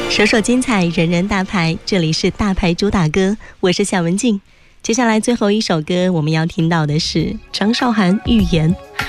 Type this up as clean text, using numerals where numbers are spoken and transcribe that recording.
首首精彩，人人大牌，这里是大牌主打歌，我是夏文静。接下来最后一首歌我们要听到的是张韶涵《预言》。